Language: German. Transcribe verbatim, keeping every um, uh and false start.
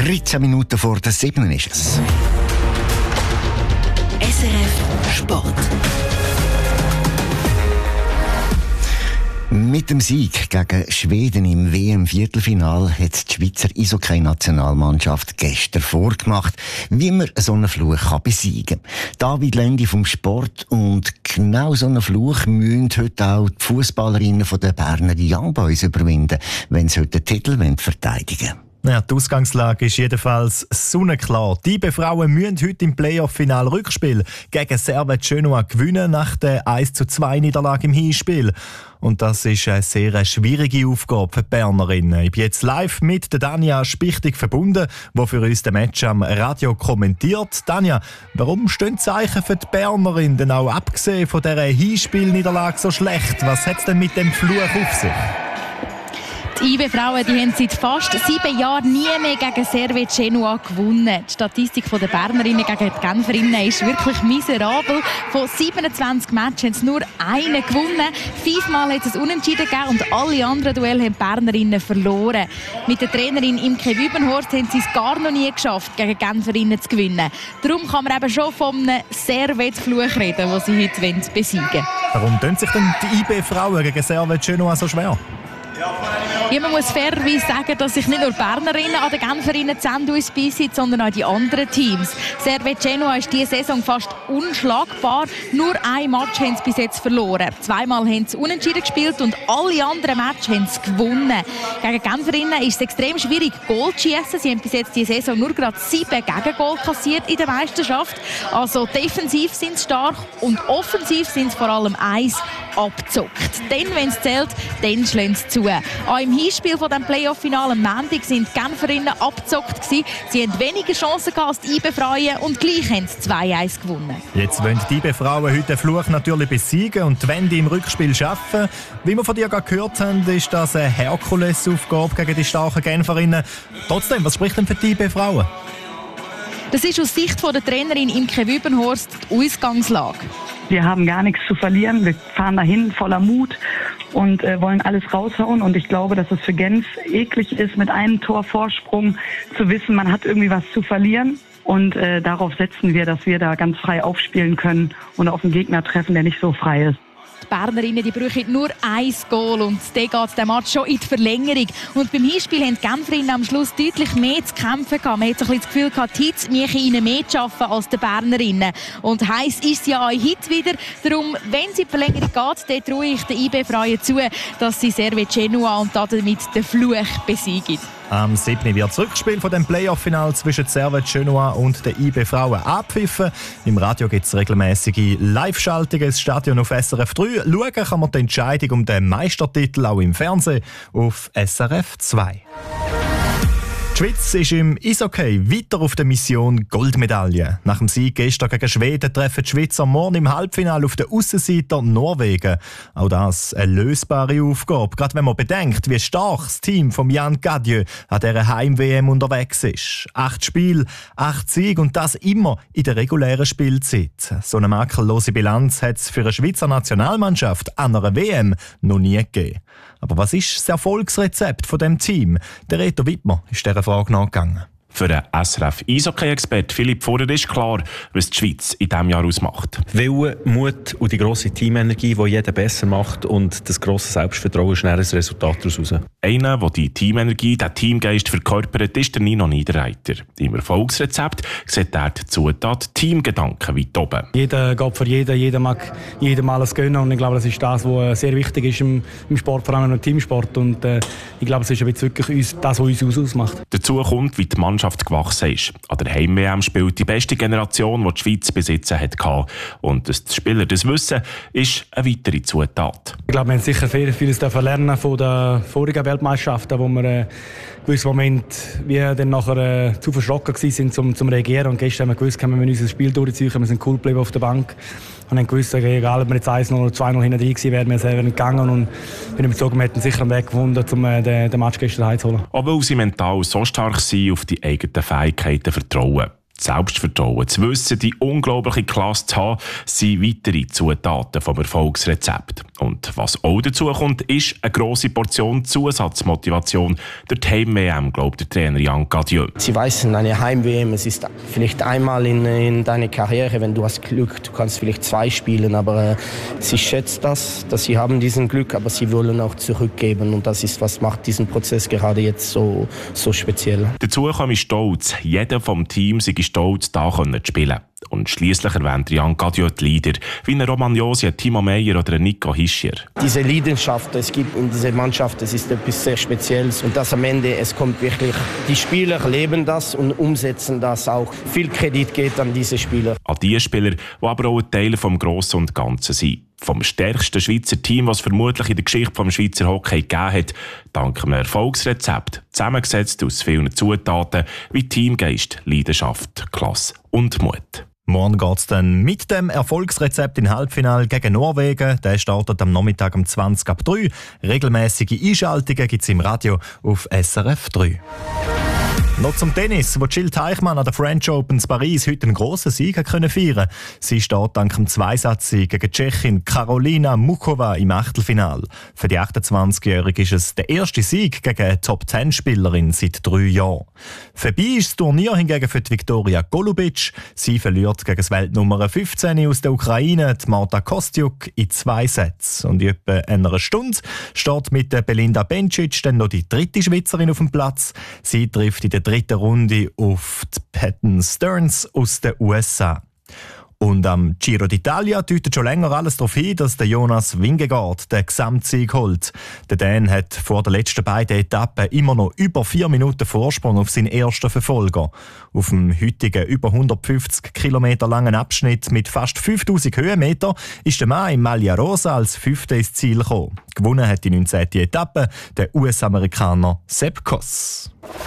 dreizehn Minuten vor der sieben ist es. S R F Sport. Mit dem Sieg gegen Schweden im W M-Viertelfinal hat die Schweizer Eishockey-Nationalmannschaft gestern vorgemacht, wie man so einen Fluch kann besiegen kann. David Lendi vom Sport, und genau so einen Fluch müssen heute auch die Fußballerinnen der Berner Young Boys überwinden, wenn sie heute den Titel verteidigen wollen. Ja, die Ausgangslage ist jedenfalls sonnenklar. Die I B E-Frauen müssen heute im Playoff-Final Rückspiel gegen Servette Genoa gewinnen nach der eins zu zwei Niederlage im Hinspiel. Und das ist eine sehr schwierige Aufgabe für die Bernerinnen. Ich bin jetzt live mit der Danja Spichtig verbunden, die für uns den Match am Radio kommentiert. Danja, warum stehen die Zeichen für die Bernerinnen denn auch abgesehen von dieser Hinspielniederlage so schlecht? Was hat es denn mit dem Fluch auf sich? Die I B E-Frauen, die haben seit fast sieben Jahren nie mehr gegen Servette Genoa gewonnen. Die Statistik der Bernerinnen gegen die Genferinnen ist wirklich miserabel. Von siebenundzwanzig Matches haben sie nur einen gewonnen. Fünfmal hat es Unentschieden gegeben und alle anderen Duelle haben die Bernerinnen verloren. Mit der Trainerin Imke Wübenhorst haben sie es gar noch nie geschafft, gegen Genferinnen zu gewinnen. Darum kann man eben schon von einem Servette-Fluch reden, den sie heute besiegen wollen. Warum tun sich denn die I B E-Frauen gegen Servette Genoa so schwer? Ja, man muss fairerweise sagen, dass sich nicht nur Bernerinnen an den Genferinnen Zähne beißen, sondern auch die anderen Teams. Servette Genoa ist diese Saison fast unschlagbar. Nur ein Match haben sie bis jetzt verloren. Zweimal haben sie unentschieden gespielt und alle anderen Matches haben sie gewonnen. Gegen Genferinnen ist es extrem schwierig, Goal zu schiessen. Sie haben bis jetzt diese Saison nur gerade sieben Gegengol kassiert in der Meisterschaft. Also defensiv sind sie stark und offensiv sind sie vor allem eins abgezockt. Dann, wenn es zählt, dann schlagen sie zu. Auch im Hinspiel von dem Playoff-Finale am Montag sind die Genferinnen abgezockt gewesen. Sie hatten weniger Chancen als die I B E-Frauen und gleich haben sie zwei eins gewonnen. Jetzt wollen die I B E-Frauen heute den Fluch natürlich besiegen und die Wende im Rückspiel schaffen. Wie wir von dir gerade gehört haben, ist das eine Herkulesaufgabe gegen die starken Genferinnen. Trotzdem, was spricht denn für die I B E-Frauen? Das ist aus Sicht von der Trainerin Imke Wübenhorst die Ausgangslage. Wir haben gar nichts zu verlieren. Wir fahren dahin voller Mut und äh, wollen alles raushauen. Und ich glaube, dass es für Genf eklig ist, mit einem Tor Vorsprung zu wissen, man hat irgendwie was zu verlieren. Und äh, darauf setzen wir, dass wir da ganz frei aufspielen können und auf einen Gegner treffen, der nicht so frei ist. Die Bernerinnen die brauchen nur ein Goal und dann geht der Match schon in die Verlängerung. Und beim Hinspiel haben die Genferinnen am Schluss deutlich mehr zu kämpfen gehabt. Man hat so ein bisschen das Gefühl gehabt, heute müssen ihnen mehr zu arbeiten als die Bernerinnen. Und heiß ist es ja auch heute wieder. Darum, wenn es in die Verlängerung geht, dann traue ich den I B E-Frauen zu, dass sie Servette Genoa und damit den Fluch besiegen. Am siebten wird das Rückspiel von dem Playoff-Final zwischen Servette Genoa und den I B E-Frauen abpfiffen. Im Radio gibt es regelmäßige Live-Schaltungen ins Stadion auf S R F drei. Schauen kann man die Entscheidung um den Meistertitel auch im Fernsehen auf S R F zwei. Die Schweiz ist im Eishockey weiter auf der Mission Goldmedaille. Nach dem Sieg gestern gegen Schweden treffen die Schweizer morgen im Halbfinale auf den Aussenseiter Norwegen. Auch das eine lösbare Aufgabe, gerade wenn man bedenkt, wie stark das Team von Jan Gadieu an dieser Heim-W M unterwegs ist. Acht Spiele, acht Siege und das immer in der regulären Spielzeit. So eine makellose Bilanz hat es für eine Schweizer Nationalmannschaft an einer W M noch nie gegeben. Aber was ist das Erfolgsrezept von dem Team? Der Reto Wittmer ist dieser Frage nachgegangen. Für den S R F-Eishockey-Expert Philipp Vorer ist klar, was die Schweiz in diesem Jahr ausmacht. Wille, Mut und die grosse Teamenergie, die jeder besser macht, und das grosse Selbstvertrauen ist ein Resultat daraus. Einer, der die Teamenergie, den Teamgeist verkörpert, ist der Nino Niederreiter. Im Erfolgsrezept sieht er die Zutat Teamgedanken weit oben. Jeder geht für jeden, jeder mag jedem alles gönnen, und ich glaube, das ist das, was sehr wichtig ist im, im Sport, vor allem im Teamsport, und äh, ich glaube, es ist wirklich uns, das, was uns ausmacht. Dazu kommt, wie die Mannschaft gewachsen ist. An der Heim-W M spielt die beste Generation, die die Schweiz besitzen hatte. Und dass die Spieler das wissen, ist eine weitere Zutat. Ich glaube, wir haben sicher viel, vieles lernen von den vorigen Weltmeisterschaften, wo wir äh, in gewissen Moment wie dann nachher äh, zu verschrocken waren zum, zum Reagieren. Und gestern haben wir gewusst, wir müssen unser Spiel durchziehen, wir sind cool geblieben auf der Bank. Und haben gewusst, egal ob wir jetzt eins null oder zwei null hinten drin gewesen wären, wir wären gegangen, und bin überzeugt, wir hätten sicher einen Weg gefunden, um äh, den, den Match gestern heimzuholen. Auch weil sie mental so stark sind, auf die eigenen Fähigkeiten vertrauen. Selbstvertrauen, zu wissen, die unglaubliche Klasse zu haben, sind weitere Zutaten vom Erfolgsrezept. Und was auch dazu kommt, ist eine grosse Portion Zusatzmotivation. Der Heim-W M, glaubt der Trainer Jan Cadieux. Sie wissen, eine Heim-W M, es ist vielleicht einmal in, in deiner Karriere, wenn du hast Glück, du kannst vielleicht zwei spielen, aber äh, sie schätzen das, dass sie haben diesen Glück, aber sie wollen auch zurückgeben und das ist, was macht diesen Prozess gerade jetzt so, so speziell. Dazu komme ich stolz, jeder vom Team sei stolz, da zu spielen. Und schliesslich erwähnt Jan Cadieux die Leader, wie ein Roman Josi, ein Timo Meyer oder ein Nico Hischier. Diese Leidenschaft, es gibt in dieser Mannschaft, es ist etwas sehr Spezielles. Und das am Ende, es kommt wirklich, die Spieler leben das und umsetzen das auch. Viel Kredit geht an diese Spieler. An die Spieler, die aber auch ein Teil vom Grossen und Ganzen sind. Vom stärksten Schweizer Team, das es vermutlich in der Geschichte des Schweizer Hockey gegeben hat, dank einem Erfolgsrezept, zusammengesetzt aus vielen Zutaten wie Teamgeist, Leidenschaft, Klasse und Mut. Morgen geht es dann mit dem Erfolgsrezept im Halbfinale gegen Norwegen. Der startet am Nachmittag um zwanzig ab drei. Regelmäßige Einschaltungen gibt es im Radio auf S R F drei. Noch zum Tennis, wo Jill Teichmann an der French Open in Paris heute einen grossen Sieg feiern konnte. Sie steht dank dem Zweisatz-Sieg gegen die Tschechin Karolina Muchova im Achtelfinale. Für die achtundzwanzigjährige ist es der erste Sieg gegen eine Top-zehn-Spielerin seit drei Jahren. Vorbei ist das Turnier hingegen für die Viktoria Golubic. Sie verliert gegen das Weltnummer fünfzehn aus der Ukraine, die Marta Kostyuk, in zwei Sätzen. Und in etwa einer Stunde steht mit der Belinda Bencic dann noch die dritte Schweizerin auf dem Platz. Sie trifft in der dritten Runde auf die Patton Stearns aus den U S A. Und am Giro d'Italia deutet schon länger alles darauf hin, dass der Jonas Vingegaard den Gesamtsieg holt. Der Dan hat vor den letzten beiden Etappen immer noch über vier Minuten Vorsprung auf seinen ersten Verfolger. Auf dem heutigen über hundertfünfzig Kilometer langen Abschnitt mit fast fünftausend Höhenmeter ist der Mann im Maglia Rosa als Fünfter ins Ziel gekommen. Gewonnen hat die neunzehnte Etappe der U S-Amerikaner Sepp Kuss.